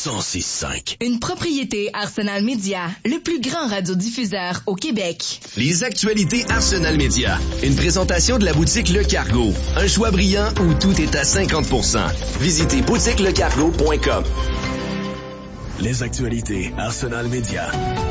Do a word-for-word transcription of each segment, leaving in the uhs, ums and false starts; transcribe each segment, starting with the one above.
cent six cinq. Une propriété Arsenal Média, le plus grand radiodiffuseur au Québec. Les actualités Arsenal Média. Une présentation de la boutique Le Cargo. Un choix brillant où tout est à cinquante pour cent. Visitez boutique le cargo point com. Les actualités Arsenal Média.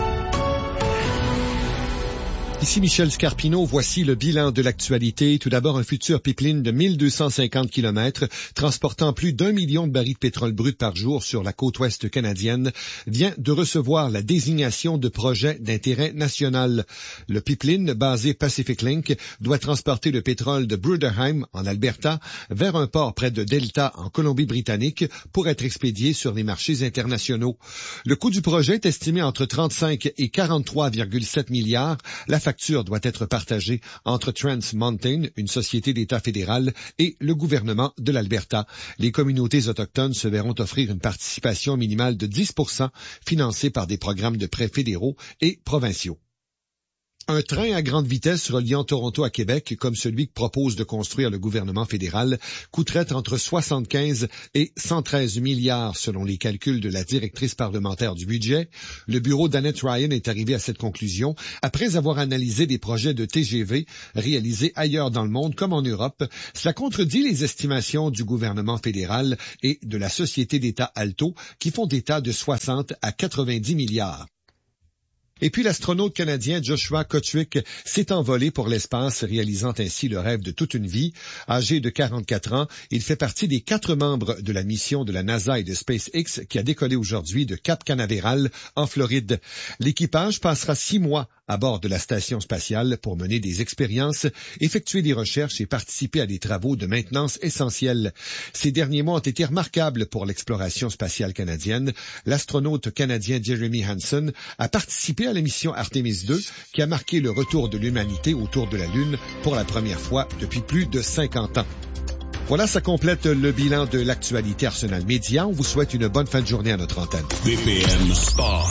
Ici Michel Scarpino, voici le bilan de l'actualité. Tout d'abord, un futur pipeline de mille deux cent cinquante kilomètres, transportant plus d'un million de barils de pétrole brut par jour sur la côte ouest canadienne, vient de recevoir la désignation de projet d'intérêt national. Le pipeline, basé Pacific Link, doit transporter le pétrole de Bruderheim, en Alberta, vers un port près de Delta, en Colombie-Britannique, pour être expédié sur les marchés internationaux. Le coût du projet est estimé entre trente-cinq et quarante-trois virgule sept milliards. La facture doit être partagée entre Trans Mountain, une société d'État fédéral, et le gouvernement de l'Alberta. Les communautés autochtones se verront offrir une participation minimale de dix pour cent financée par des programmes de prêts fédéraux et provinciaux. Un train à grande vitesse reliant Toronto à Québec, comme celui que propose de construire le gouvernement fédéral, coûterait entre soixante-quinze et cent treize milliards selon les calculs de la directrice parlementaire du budget. Le bureau d'Annette Ryan est arrivé à cette conclusion après avoir analysé des projets de T G V réalisés ailleurs dans le monde comme en Europe. Cela contredit les estimations du gouvernement fédéral et de la société d'État Alto qui font état de soixante à quatre-vingt-dix milliards. Et puis l'astronaute canadien Joshua Kotwick s'est envolé pour l'espace, réalisant ainsi le rêve de toute une vie. Âgé de quarante-quatre ans, il fait partie des quatre membres de la mission de la NASA et de SpaceX qui a décollé aujourd'hui de Cap Canaveral, en Floride. L'équipage passera six mois à bord de la station spatiale pour mener des expériences, effectuer des recherches et participer à des travaux de maintenance essentiels. Ces derniers mois ont été remarquables pour l'exploration spatiale canadienne. L'astronaute canadien Jeremy Hansen a participé à la mission Artemis deux, qui a marqué le retour de l'humanité autour de la Lune pour la première fois depuis plus de cinquante ans. Voilà, ça complète le bilan de l'actualité Arsenal Média. On vous souhaite une bonne fin de journée à notre antenne. B P M Sport.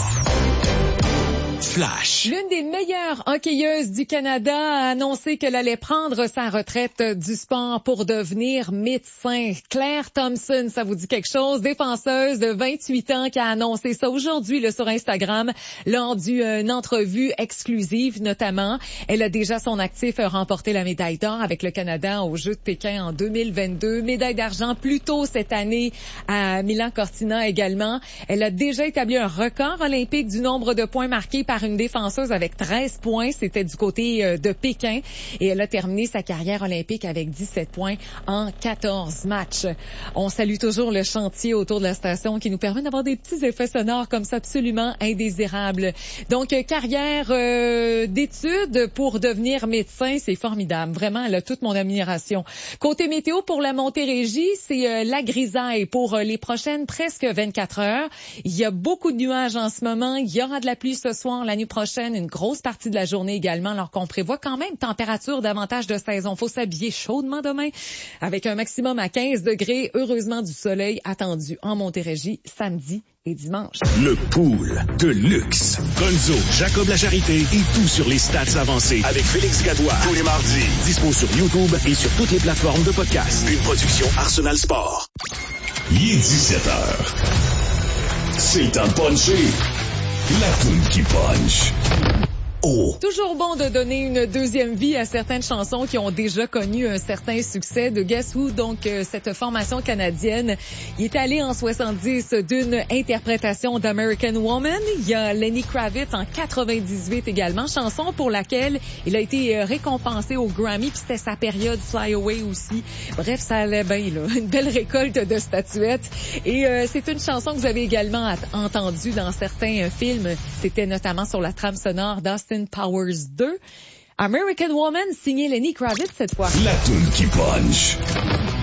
Flash. L'une des meilleures hockeyeuses du Canada a annoncé qu'elle allait prendre sa retraite du sport pour devenir médecin. Claire Thompson, ça vous dit quelque chose? Défenseuse de vingt-huit ans qui a annoncé ça aujourd'hui là, sur Instagram lors d'une entrevue exclusive notamment. Elle a déjà son actif remporté la médaille d'or avec le Canada aux Jeux de Pékin en deux mille vingt-deux. Médaille d'argent plus tôt cette année à Milan Cortina également. Elle a déjà établi un record olympique du nombre de points marqués par une défenseuse avec treize points. C'était du côté de Pékin. Et elle a terminé sa carrière olympique avec dix-sept points en quatorze matchs. On salue toujours le chantier autour de la station qui nous permet d'avoir des petits effets sonores comme ça absolument indésirables. Donc, carrière euh, d'études pour devenir médecin, c'est formidable. Vraiment, elle a toute mon admiration. Côté météo pour la Montérégie, c'est euh, la grisaille pour euh, les prochaines presque vingt-quatre heures. Il y a beaucoup de nuages en ce moment. Il y aura de la pluie ce soir. La nuit prochaine, une grosse partie de la journée également, alors qu'on prévoit quand même température davantage de saison. Faut s'habiller chaudement demain avec un maximum à quinze degrés. Heureusement, du soleil attendu en Montérégie samedi et dimanche. Le pool de luxe. Gonzo, Jacob Lacharité et tout sur les stats avancées avec Félix Gadois. Tous les mardis. Dispo sur YouTube et sur toutes les plateformes de podcast. Une production Arsenal Sport. Il est dix-sept heures. C'est le temps de puncher. La toune qui punch. Oh. Toujours bon de donner une deuxième vie à certaines chansons qui ont déjà connu un certain succès. De Guess Who, donc euh, cette formation canadienne, il est allé en soixante-dix d'une interprétation d'American Woman. Il y a Lenny Kravitz en quatre-vingt-dix-huit également, chanson pour laquelle il a été récompensé au Grammy, puis c'était sa période Fly Away aussi. Bref, ça allait bien, là. Une belle récolte de statuettes. Et euh, c'est une chanson que vous avez également entendue dans certains films. C'était notamment sur la trame sonore d'Austin Powers deux. American Woman, signé Lenny Kravitz cette fois. La toune qui punch.